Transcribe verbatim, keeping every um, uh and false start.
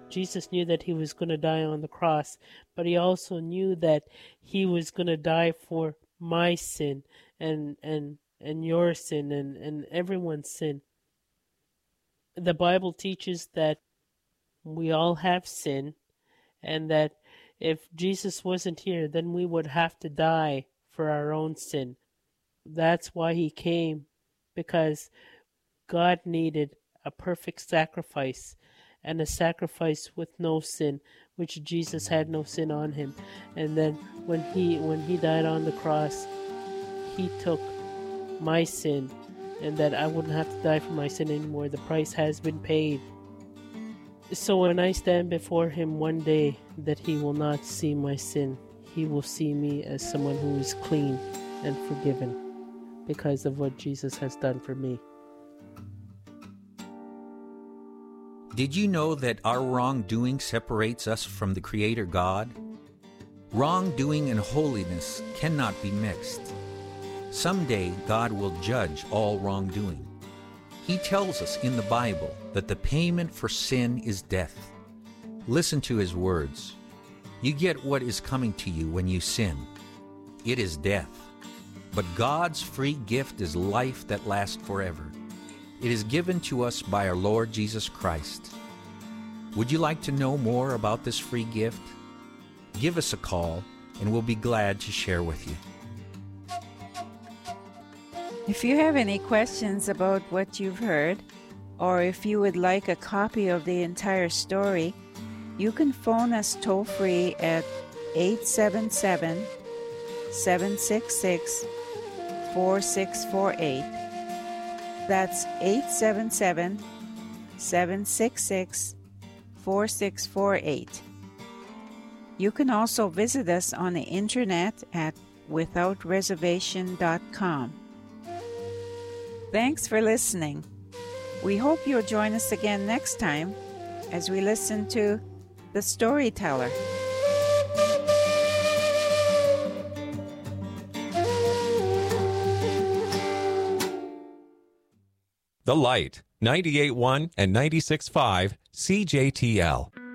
Jesus knew that he was going to die on the cross, but he also knew that he was going to die for my sin and and and your sin and, and everyone's sin. The Bible teaches that we all have sin, and that if Jesus wasn't here, then we would have to die for our own sin. That's why he came, because God needed a perfect sacrifice, and a sacrifice with no sin, which Jesus had no sin on him. And then when he when he died on the cross, he took my sin, and that I wouldn't have to die for my sin anymore. The price has been paid. So when I stand before him one day, that he will not see my sin. He will see me as someone who is clean and forgiven because of what Jesus has done for me. Did you know that our wrongdoing separates us from the Creator God? Wrongdoing and holiness cannot be mixed. Someday God will judge all wrongdoing. He tells us in the Bible that the payment for sin is death. Listen to his words. You get what is coming to you when you sin. It is death. But God's free gift is life that lasts forever. It is given to us by our Lord Jesus Christ. Would you like to know more about this free gift? Give us a call and we'll be glad to share with you. If you have any questions about what you've heard, or if you would like a copy of the entire story, you can phone us toll-free at eight seven seven, seven six six, four six four eight. That's eight seven seven, seven six six, four six four eight. You can also visit us on the internet at without reservation dot com. Thanks for listening. We hope you'll join us again next time as we listen to The Storyteller. The Light, ninety-eight point one and ninety-six point five C J T L.